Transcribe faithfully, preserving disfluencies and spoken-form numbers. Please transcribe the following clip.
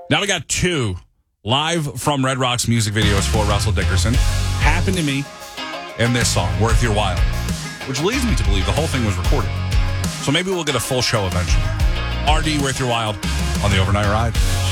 Now we got two live from Red Rocks music videos for Russell Dickerson. Happened to Me and this song, Worth Your While, which leads me to believe the whole thing was recorded. So maybe we'll get a full show eventually. R D, Worth Your While on the Overnight Ride.